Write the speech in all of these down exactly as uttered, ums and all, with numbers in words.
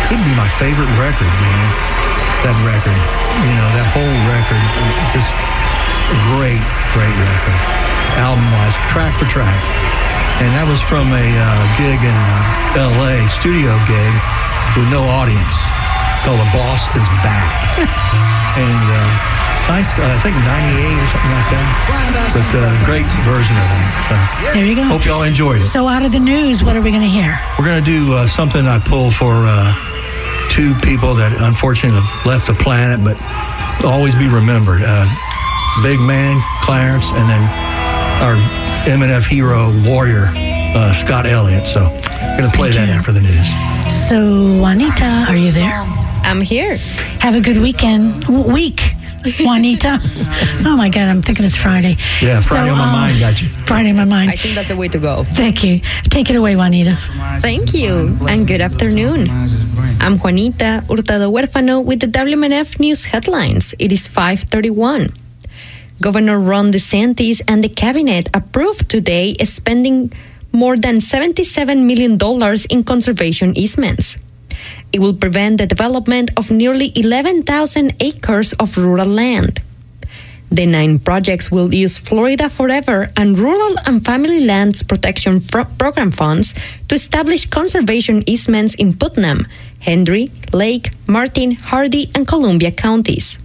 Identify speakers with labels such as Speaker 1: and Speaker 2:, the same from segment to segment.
Speaker 1: could be my favorite record, man. That record, you know, that whole record, just a great, great record. Album-wise, track for track. And that was from a uh, gig in uh, L A, studio gig with no audience, called The Boss Is Back. and uh, nice, uh, I think ninety-eight or something like that. But uh, great version of that. So,
Speaker 2: there you go.
Speaker 1: Hope y'all enjoyed it.
Speaker 2: So out of the news, what are we going to hear?
Speaker 1: We're going to do uh, something I pulled for uh, two people that unfortunately have left the planet, but always be remembered. Uh, big man, Clarence, and then our M and F hero, warrior, uh, Scott Elliott. So I'm going to play that after the news.
Speaker 2: So, Juanita, are you there?
Speaker 3: I'm here.
Speaker 2: Have a good weekend. W- week, Juanita. Oh, my God, I'm thinking it's Friday.
Speaker 1: Yeah, Friday
Speaker 2: so,
Speaker 1: on my
Speaker 2: um,
Speaker 1: mind got you.
Speaker 2: Friday on my mind.
Speaker 3: I think that's the way to go.
Speaker 2: Thank you. Take it away, Juanita.
Speaker 3: Thank you, and good afternoon. I'm Juanita Hurtado Huérfano with the W M N F News headlines. It is five thirty-one. Governor Ron DeSantis and the cabinet approved today spending more than seventy-seven million dollars in conservation easements. It will prevent the development of nearly eleven thousand acres of rural land. The nine projects will use Florida Forever and Rural and Family Lands Protection Pro- Program funds to establish conservation easements in Putnam, Hendry, Lake, Martin, Hardy, and Columbia counties.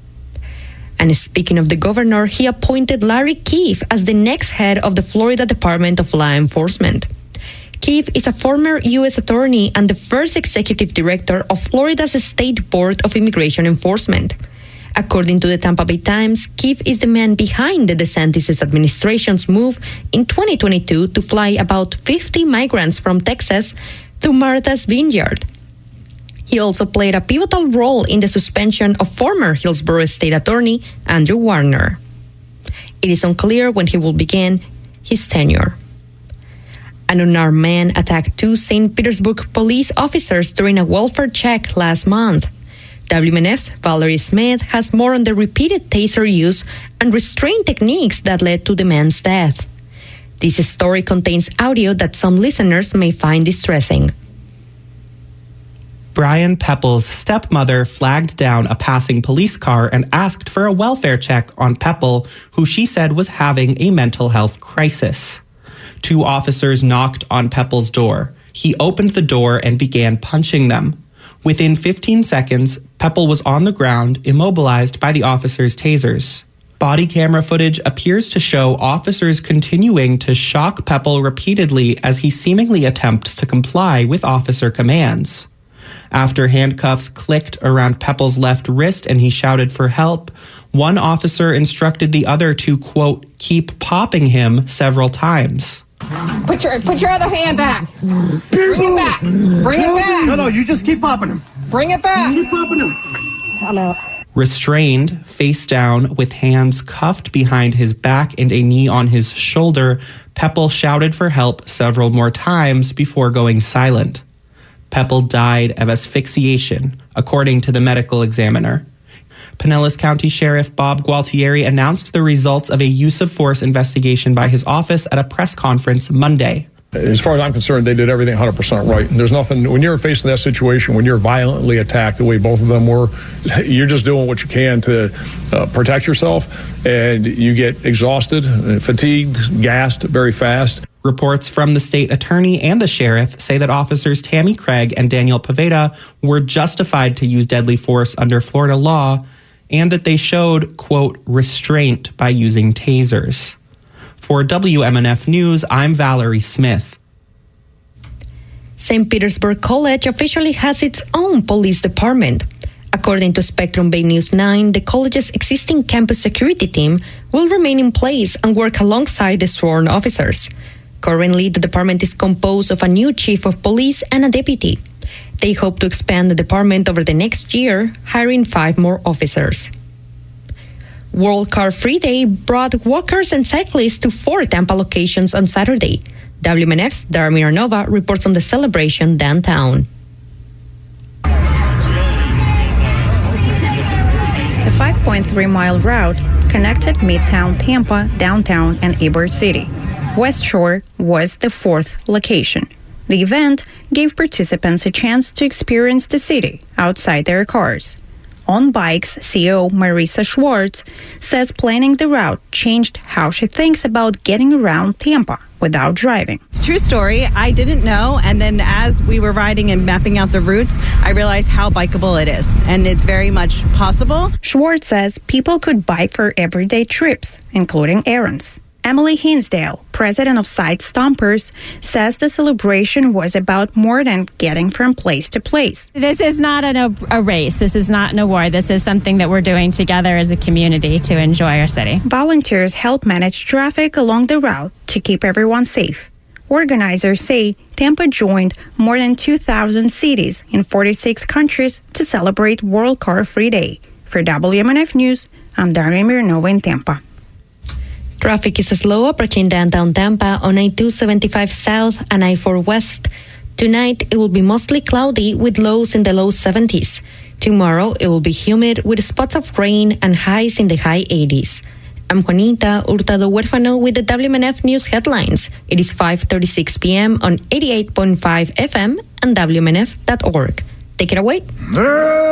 Speaker 3: And speaking of the governor, he appointed Larry Keefe as the next head of the Florida Department of Law Enforcement. Keefe is a former U S attorney and the first executive director of Florida's State Board of Immigration Enforcement. According to the Tampa Bay Times, Keefe is the man behind the DeSantis administration's move in twenty twenty-two to fly about fifty migrants from Texas to Martha's Vineyard. He also played a pivotal role in the suspension of former Hillsborough State Attorney Andrew Warner. It is unclear when he will begin his tenure. An unarmed man attacked two Saint Petersburg police officers during a welfare check last month. W M N F's Valerie Smith has more on the repeated taser use and restraint techniques that led to the man's death. This story contains audio that some listeners may find distressing.
Speaker 4: Brian Pepple's stepmother flagged down a passing police car and asked for a welfare check on Pepple, who she said was having a mental health crisis. Two officers knocked on Pepple's door. He opened the door and began punching them. Within fifteen seconds, Pepple was on the ground, immobilized by the officers' tasers. Body camera footage appears to show officers continuing to shock Pepple repeatedly as he seemingly attempts to comply with officer commands. After handcuffs clicked around Pepple's left wrist and he shouted for help, one officer instructed the other to, quote, keep popping him several times.
Speaker 5: Put your put your other hand back. Bring it back. Bring it back.
Speaker 6: No, no, you just keep popping him.
Speaker 5: Bring it back.
Speaker 6: Keep popping him.
Speaker 5: Hello.
Speaker 4: Restrained, face down, with hands cuffed behind his back and a knee on his shoulder, Pepple shouted for help several more times before going silent. Pepple died of asphyxiation, according to the medical examiner. Pinellas County Sheriff Bob Gualtieri announced the results of a use-of-force investigation by his office at a press conference Monday.
Speaker 7: As far as I'm concerned, they did everything one hundred percent right. And there's nothing, when you're facing that situation, when you're violently attacked the way both of them were, you're just doing what you can to uh, protect yourself, and you get exhausted, fatigued, gassed very fast.
Speaker 4: Reports from the state attorney and the sheriff say that officers Tammy Craig and Daniel Pavetta were justified to use deadly force under Florida law, and that they showed, quote, restraint by using tasers. For W M N F News, I'm Valerie Smith.
Speaker 3: Saint Petersburg College officially has its own police department. According to Spectrum Bay News nine, the college's existing campus security team will remain in place and work alongside the sworn officers. Currently, the department is composed of a new chief of police and a deputy. They hope to expand the department over the next year, hiring five more officers. World Car Free Day brought walkers and cyclists to four Tampa locations on Saturday. W M N F's Dara Miranova reports on the celebration downtown.
Speaker 8: The five point three mile route connected Midtown Tampa, downtown, and Ybor City. West Shore was the fourth location. The event gave participants a chance to experience the city outside their cars. On Bikes C E O Marisa Schwartz says planning the route changed how she thinks about getting around Tampa without driving.
Speaker 6: True story. I didn't know, and then as we were riding and mapping out the routes, I realized how bikeable it is, and it's very much possible.
Speaker 8: Schwartz says people could bike for everyday trips, including errands. Emily Hinsdale, president of Side Stompers, says the celebration was about more than getting from place to place.
Speaker 9: This is not an, a, a race. This is not an award. This is something that we're doing together as a community to enjoy our city.
Speaker 8: Volunteers help manage traffic along the route to keep everyone safe. Organizers say Tampa joined more than two thousand cities in forty-six countries to celebrate World Car Free Day. For W M N F News, I'm Darlene Mironova in Tampa.
Speaker 3: Traffic is slow approaching downtown Tampa on I two seventy-five South and I four West. Tonight, it will be mostly cloudy with lows in the low seventies. Tomorrow, it will be humid with spots of rain and highs in the high eighties. I'm Juanita Hurtado Huérfano with the W M N F News headlines. It is five thirty-six p.m. on eighty-eight point five F M and W M N F dot org. Take it away.